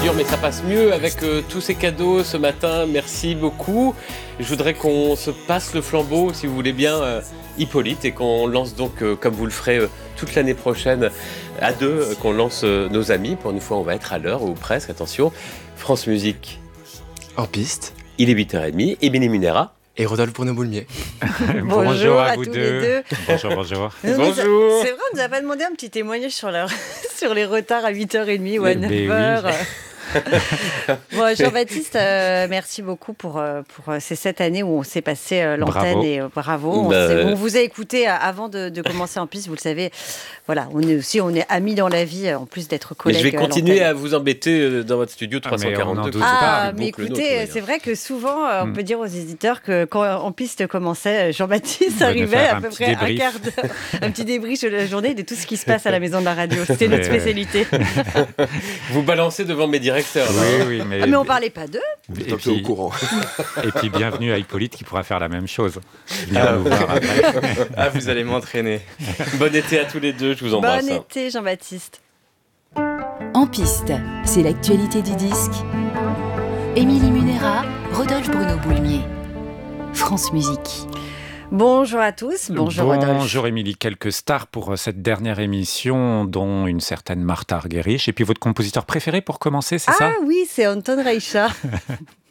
dur, mais ça passe mieux avec tous ces cadeaux ce matin. Merci beaucoup. Je voudrais qu'on se passe le flambeau, si vous voulez bien, Hippolyte, et qu'on lance donc, comme vous le ferez toute l'année prochaine, à deux, qu'on lance nos amis. Pour une fois, on va être à l'heure, ou presque, attention. France Musique. Hors piste. Il est 8h30. Émilie Munera. Et Rodolphe Bruno-Boulmier. Bonjour à tous les deux. Bonjour. Bonjour. C'est vrai, on nous a pas demandé un petit témoignage sur les retards à 8h30 ou à 9h. Oui. Bon, Jean-Baptiste, merci beaucoup pour ces 7 années où on s'est passé l'antenne. Bravo. Et bravo. On vous a écouté avant de commencer en piste, vous le savez. Voilà, on est amis dans la vie, en plus d'être collègues. Mais je vais continuer à vous embêter dans votre studio mais on 342. en doute Ah, pas. mais écoutez, c'est vrai que souvent, on peut dire aux éditeurs que quand En Piste commençait, Jean-Baptiste arrivait à peu près un quart d'heure, un petit débrief de la journée de tout ce qui se passe à la maison de la radio. C'était notre spécialité. Vous balancez devant mes directeurs. Oui, mais... Mais on parlait pas d'eux. Et puis, au courant. Et puis bienvenue à Hippolyte qui pourra faire la même chose. Venir nous voir après. Ah, vous allez m'entraîner. Bon été à tous les deux, je vous embrasse. Bon été, Jean-Baptiste. En piste, c'est l'actualité du disque. Émilie Munera, Rodolphe Bruno-Boulmier. France Musique. Bonjour à tous, bonjour Rodolphe. Bonjour Émilie, quelques stars pour cette dernière émission, dont une certaine Martha Argerich. Et puis votre compositeur préféré pour commencer, c'est ça ? Ah oui, c'est Anton Reicha.